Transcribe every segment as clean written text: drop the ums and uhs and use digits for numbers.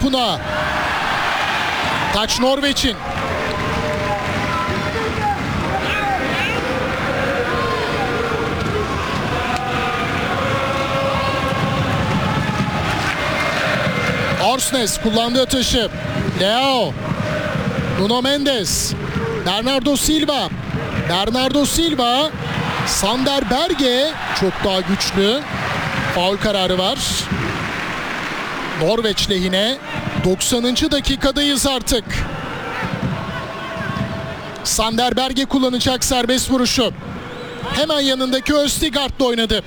topuna. Taç Norveç'in. Orsnes kullandığı atışı. Leo. Nuno Mendes. Bernardo Silva. Bernardo Silva. Sander Berge çok daha güçlü. Faul kararı var. Norveç lehine. 90. dakikadayız artık. Sander Berge kullanacak serbest vuruşu. Hemen yanındaki Østigard'la oynadı.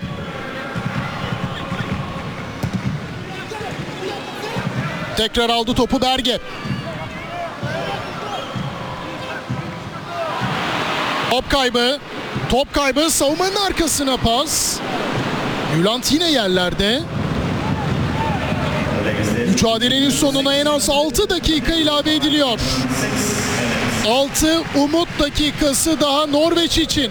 Tekrar aldı topu Berge. Top kaybı. Top kaybı. Savunmanın arkasına pas. Hüland yine yerlerde. Mücadelenin sonuna en az 6 dakika ilave ediliyor. 6 umut dakikası daha Norveç için.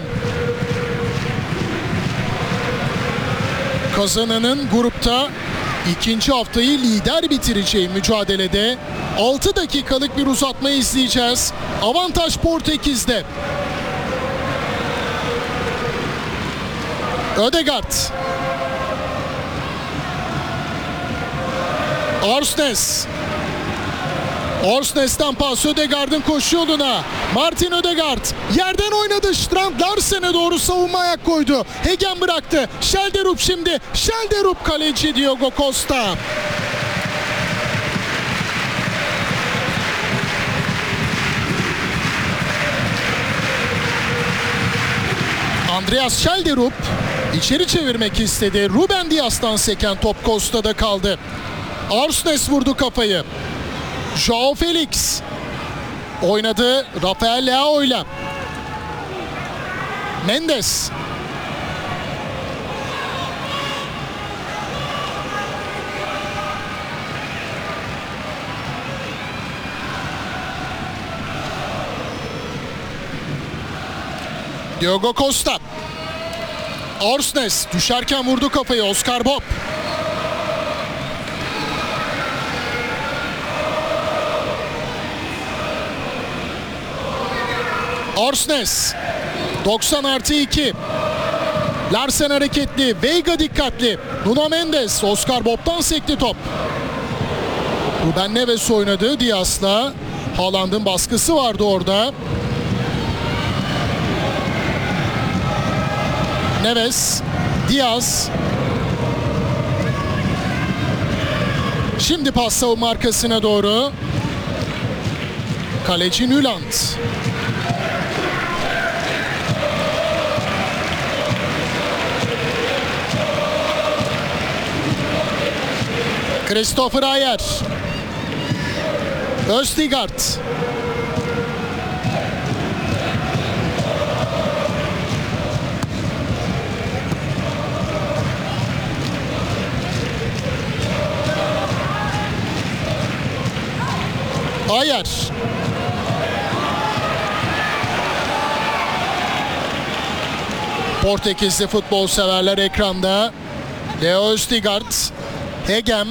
Kazananın grupta ikinci haftayı lider bitireceği mücadelede 6 dakikalık bir uzatma izleyeceğiz. Avantaj Portekiz'de. Ødegaard. Orsnes. Orsnes'ten pas Ødegaard'ın koşu yoluna. Martin Ødegaard yerden oynadı. Strand Larsen'e doğru savunma ayak koydu. Hegen bıraktı. Schelderup şimdi. Schelderup kaleci Diogo Costa. Andreas Schelderup içeri çevirmek istedi. Ruben Dias'tan seken top Costa'da kaldı. Orsnes vurdu kafayı. Joao Felix oynadı Rafael Leao'yla. Mendes. Diogo Costa. Orsnes düşerken vurdu kafayı. Oscar Bob. Orsnes 90+2. Larsen hareketli. Veiga dikkatli. Nuno Mendes. Oscar Bob'tan sekti top. Ruben Neves oynadı Dias'la. Haaland'ın baskısı vardı orada. Neves. Dias. Şimdi pas savunma arkasına doğru. Kaleci Hüland. Christopher Ayer. Østigard. Ayer. Portekizli futbol severler ekranda. Leo Østigard. Hegem.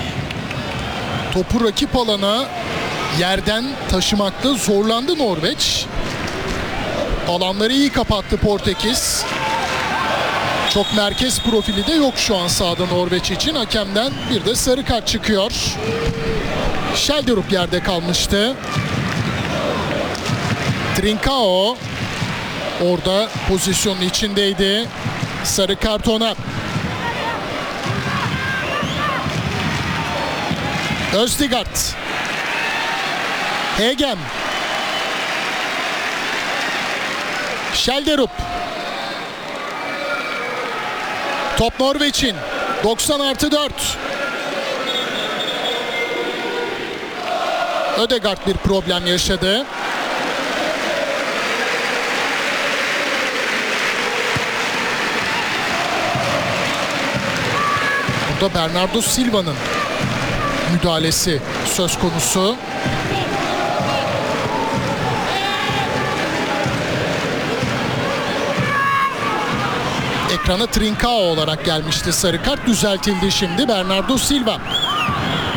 Topu rakip alana yerden taşımakta zorlandı Norveç. Alanları iyi kapattı Portekiz. Çok merkez profili de yok şu an sahada Norveç için. Hakemden bir de sarı kart çıkıyor. Schelderup yerde kalmıştı. Trincao orada pozisyonun içindeydi. Sarı kart ona. Østigard. Hegem. Schelderup. Top Norveç'in. 90+4. Ødegaard bir problem yaşadı. Burada Bernardo Silva'nın müdahalesi söz konusu. Ekrana Trincao olarak gelmişti sarı kart. Düzeltildi şimdi. Bernardo Silva.